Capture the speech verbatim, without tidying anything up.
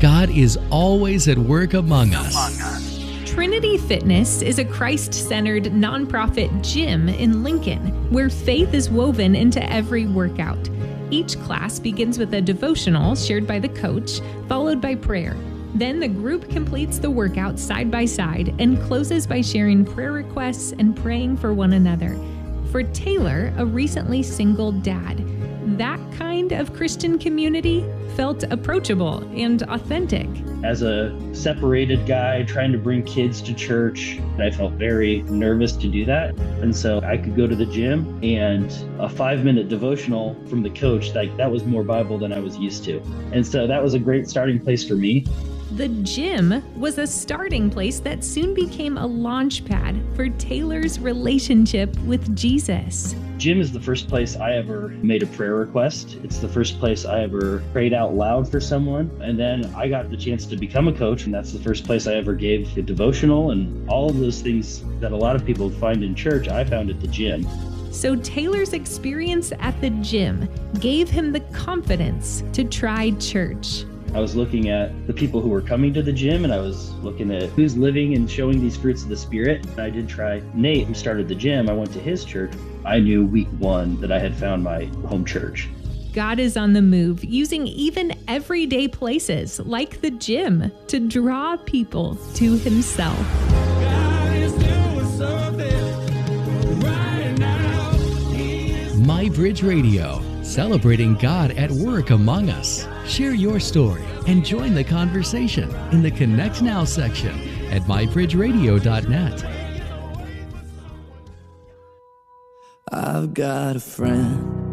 God is always at work among us. Trinity Fitness is a Christ-centered nonprofit gym in Lincoln where faith is woven into every workout. Each class begins with a devotional shared by the coach, followed by prayer. Then the group completes the workout side by side and closes by sharing prayer requests and praying for one another. For Taylor, a recently single dad, that kind of Christian community felt approachable and authentic. As a separated guy trying to bring kids to church, I felt very nervous to do that. And so I could go to the gym and a five-minute devotional from the coach, like that was more Bible than I was used to. And so that was a great starting place for me. The gym was a starting place that soon became a launch pad for Taylor's relationship with Jesus. Gym is the first place I ever made a prayer request. It's the first place I ever prayed out loud for someone. And then I got the chance to become a coach, and that's the first place I ever gave a devotional, and all of those things that a lot of people find in church, I found at the gym. So Taylor's experience at the gym gave him the confidence to try church. I was looking at the people who were coming to the gym, and I was looking at who's living and showing these fruits of the Spirit. I did try Nate, who started the gym. I went to his church. I knew week one that I had found my home church. God is on the move, using even everyday places like the gym to draw people to himself. God is doing something right now. My Bridge Radio, celebrating God at work among us. Share your story and join the conversation in the Connect Now section at my bridge radio dot net. I've got a friend